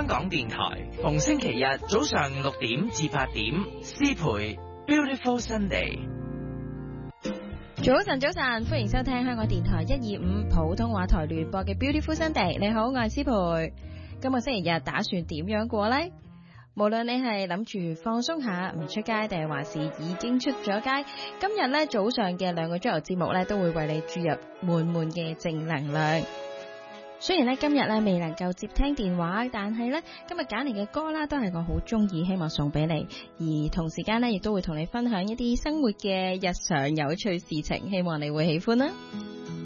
香港電台逢星期日早上6點至8點，詩培 Beautiful Sunday。 早晨，歡迎收聽香港電台125普通話台聯播嘅 Beautiful Sunday。你好，我係詩培。今個星期日打算點樣過呢？無論你係諗住放鬆下唔出街，定係還是已經出咗街，今日咧早上嘅2個鐘頭節目咧都會為你注入滿滿嘅正能量。雖然咧今日咧未能夠接聽電話，但係咧今日揀嚟嘅歌啦都係我好中意，希望送俾你。而同時間咧亦都會同你分享一啲生活嘅日常有趣事情，希望你會喜歡啦。